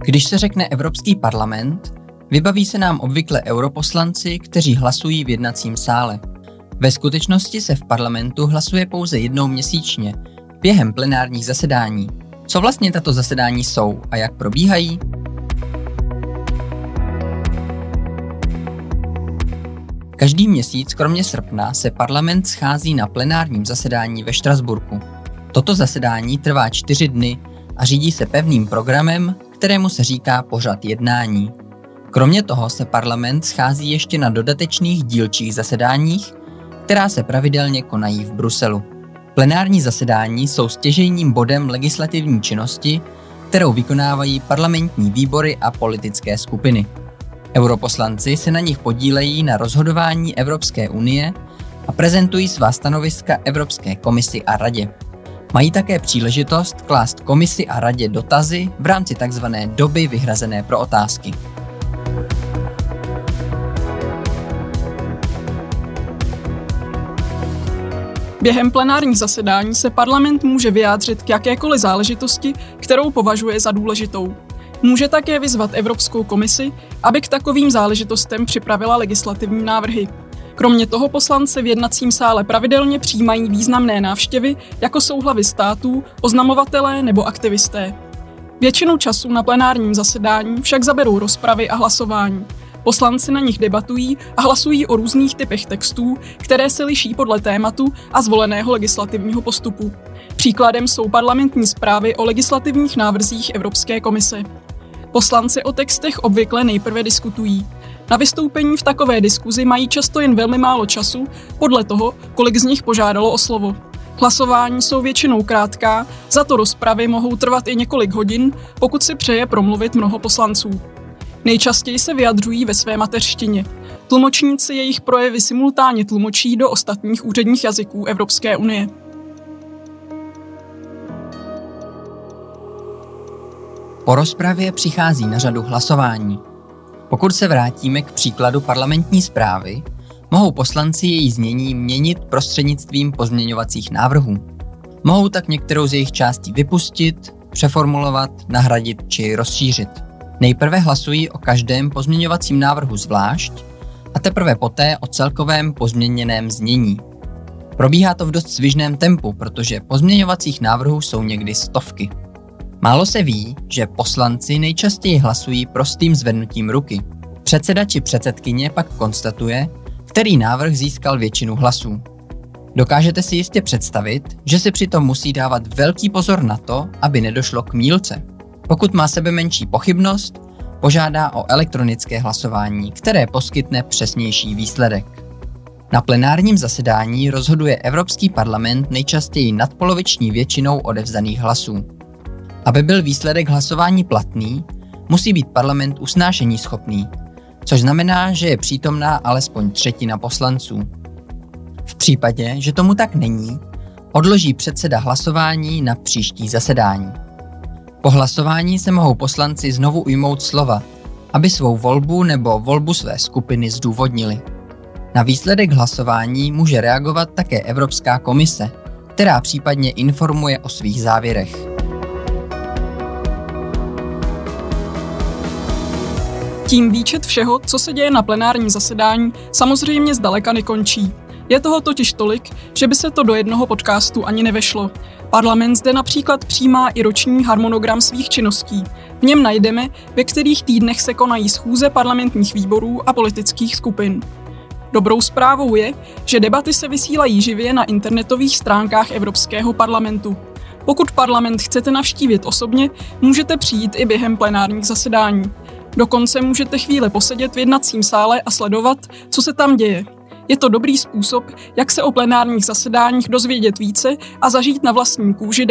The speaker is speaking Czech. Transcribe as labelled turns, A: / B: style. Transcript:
A: Když se řekne Evropský parlament, vybaví se nám obvykle europoslanci, kteří hlasují v jednacím sále. Ve skutečnosti se v parlamentu hlasuje pouze jednou měsíčně, během plenárních zasedání. Co vlastně tato zasedání jsou a jak probíhají? Každý měsíc, kromě srpna, se parlament schází na plenárním zasedání ve Štrasburku. Toto zasedání trvá 4 dny a řídí se pevným programem, kterému se říká pořad jednání. Kromě toho se parlament schází ještě na dodatečných dílčích zasedáních, která se pravidelně konají v Bruselu. Plenární zasedání jsou stěžejním bodem legislativní činnosti, kterou vykonávají parlamentní výbory a politické skupiny. Europoslanci se na nich podílejí na rozhodování Evropské unie a prezentují svá stanoviska Evropské komisi a radě. Mají také příležitost klást komisi a radě dotazy v rámci tzv. Doby vyhrazené pro otázky.
B: Během plenárních zasedání se parlament může vyjádřit k jakékoliv záležitosti, kterou považuje za důležitou. Může také vyzvat Evropskou komisi, aby k takovým záležitostem připravila legislativní návrhy. Kromě toho poslanci v jednacím sále pravidelně přijímají významné návštěvy, jako jsou hlavy států, oznamovatelé nebo aktivisté. Většinu času na plenárním zasedání však zaberou rozpravy a hlasování. Poslanci na nich debatují a hlasují o různých typech textů, které se liší podle tématu a zvoleného legislativního postupu. Příkladem jsou parlamentní zprávy o legislativních návrzích Evropské komise. Poslanci o textech obvykle nejprve diskutují. Na vystoupení v takové diskuzi mají často jen velmi málo času, podle toho, kolik z nich požádalo o slovo. Hlasování jsou většinou krátká, za to rozpravy mohou trvat i několik hodin, pokud si přeje promluvit mnoho poslanců. Nejčastěji se vyjadřují ve své mateřštině. Tlumočníci jejich projevy simultánně tlumočí do ostatních úředních jazyků Evropské unie.
A: Po rozpravě přichází na řadu hlasování. Pokud se vrátíme k příkladu parlamentní zprávy, mohou poslanci její znění měnit prostřednictvím pozměňovacích návrhů. Mohou tak některou z jejich částí vypustit, přeformulovat, nahradit či rozšířit. Nejprve hlasují o každém pozměňovacím návrhu zvlášť a teprve poté o celkovém pozměněném znění. Probíhá to v dost svižném tempu, protože pozměňovacích návrhů jsou někdy stovky. Málo se ví, že poslanci nejčastěji hlasují prostým zvednutím ruky. Předseda či předsedkyně pak konstatuje, který návrh získal většinu hlasů. Dokážete si jistě představit, že si přitom musí dávat velký pozor na to, aby nedošlo k mýlce. Pokud má sebemenší pochybnost, požádá o elektronické hlasování, které poskytne přesnější výsledek. Na plenárním zasedání rozhoduje Evropský parlament nejčastěji nadpoloviční většinou odevzdaných hlasů. Aby byl výsledek hlasování platný, musí být parlament usnášeníschopný, což znamená, že je přítomná alespoň třetina poslanců. V případě, že tomu tak není, odloží předseda hlasování na příští zasedání. Po hlasování se mohou poslanci znovu ujmout slova, aby svou volbu nebo volbu své skupiny zdůvodnili. Na výsledek hlasování může reagovat také Evropská komise, která případně informuje o svých závěrech.
B: Tím výčet všeho, co se děje na plenárním zasedání, samozřejmě zdaleka nekončí. Je toho totiž tolik, že by se to do jednoho podcastu ani nevešlo. Parlament zde například přijímá i roční harmonogram svých činností. V něm najdeme, ve kterých týdnech se konají schůze parlamentních výborů a politických skupin. Dobrou zprávou je, že debaty se vysílají živě na internetových stránkách Evropského parlamentu. Pokud parlament chcete navštívit osobně, můžete přijít i během plenárních zasedání. Dokonce můžete chvíli posedět v jednacím sále a sledovat, co se tam děje. Je to dobrý způsob, jak se o plenárních zasedáních dozvědět více a zažít na vlastní kůži